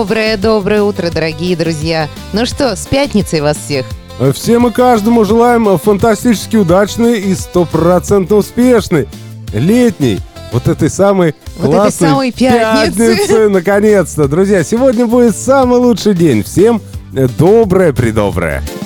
Доброе утро, дорогие друзья. Ну что, с пятницей вас всех. Всем и каждому желаем фантастически удачной и 100% успешной летней, вот этой самой классной пятницы. Наконец-то, друзья, сегодня будет самый лучший день. Всем доброе-предоброе.